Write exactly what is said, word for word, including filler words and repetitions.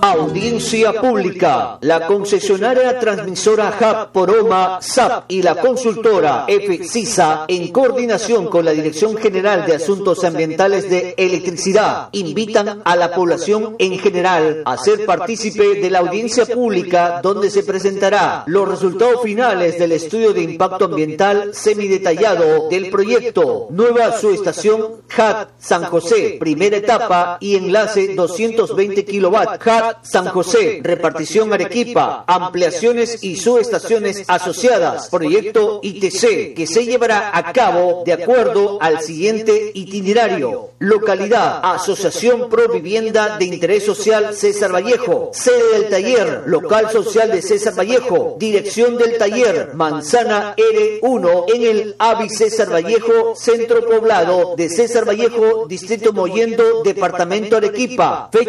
Audiencia pública. La concesionaria transmisora H A P Poroma, S A P y la consultora F C I S A, en coordinación con la Dirección General de Asuntos Ambientales de Electricidad, invitan a la población en general a ser partícipe de la audiencia pública donde se presentará los resultados finales del estudio de impacto ambiental semidetallado del proyecto Nueva Subestación H A T San José, primera etapa y enlace doscientos veinte kilovatios, H A T San José, repartición Arequipa, ampliaciones y subestaciones asociadas, proyecto I T C, que se llevará a cabo de acuerdo al siguiente itinerario. Localidad: Asociación Pro Vivienda de Interés Social César Vallejo. Sede del taller: Local Social de César Vallejo. Dirección del taller: Manzana R uno en el A V I César Vallejo, Centro Poblado de César Vallejo, Distrito Mollendo, Departamento Arequipa.